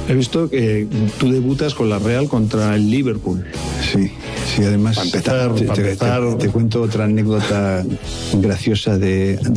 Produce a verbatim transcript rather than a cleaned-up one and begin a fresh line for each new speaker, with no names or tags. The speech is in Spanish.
He visto que tú debutas con la Real contra el Liverpool.
Sí, sí, además
para empezar,
te,
para
te,
empezar...
Te, te cuento otra anécdota graciosa de,